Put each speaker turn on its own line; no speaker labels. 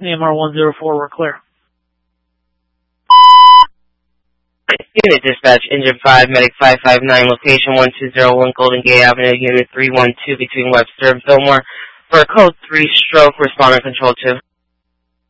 AMR 104, we're clear.
Unit Dispatch, Engine 5, Medic 559, location 1201 Golden Gate Avenue, Unit 312 between Webster and Fillmore, for a Code 3 stroke, responder control 2.